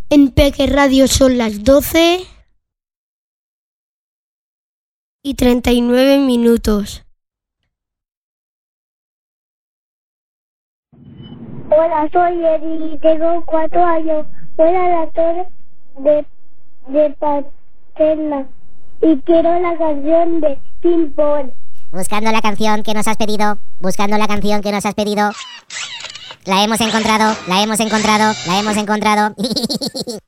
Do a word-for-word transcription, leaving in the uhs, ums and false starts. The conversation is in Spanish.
En Peque Radio son las doce y treinta y nueve minutos. Hola, soy Eri y tengo cuatro años. Soy la actor de, de Paterna y quiero la canción de Ping Pong. Buscando la canción que nos has pedido, buscando la canción que nos has pedido. La hemos encontrado, la hemos encontrado, la hemos encontrado.